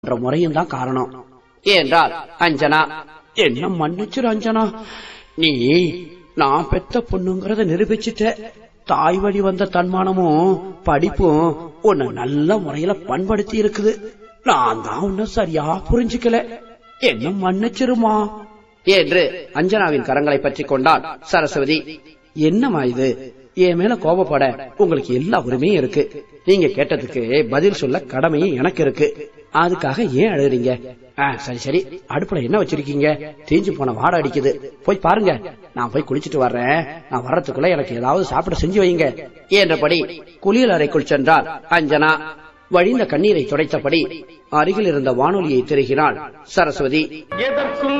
முறையும் தான் காரணம் என்றாள் அஞ்சனா. என்ன மன்னிச்சிரு அஞ்சனா, நீ நான் பெத்த பொண்ணுங்கிறத நிரூபிச்சுட்ட. தாய் வழி வந்த தன்மானமும் படிப்பும் உன்னை நல்ல முறையில பண்படுத்தி இருக்குது. நான் தான் உன்னை சரியா புரிஞ்சுக்கல, என்ன மன்னிச்சிருமா என்று அஞ்சனாவின் கரங்களை பற்றி கொண்டாள் சரஸ்வதி. என்னமா இது, என் மேல கோபப்பட உங்களுக்கு எல்லா உரிமையும் இருக்கு. நீங்க கேட்டதுக்கு பதில் சொல்ல கடமையும் எனக்கு இருக்கு. அதுக்காக ஏன் அழுகுறீங்க? சரி சரி, அடுப்புல என்ன வச்சிருக்கீங்க? தீஞ்சு போன வாடை அடிக்குது, போய் பாருங்க. நான் போய் குளிச்சுட்டு வர்றேன். நான் வர்றதுக்குள்ள எனக்கு ஏதாவது சாப்பிட செஞ்சு வைங்க என்றபடி குளியல் அறைக்குள் சென்றார் அஞ்சனா. வழிந்த கண்ணீரை துடைத்தபடி அருகில் இருந்த வானொலியை திருகினாள் சரஸ்வதி.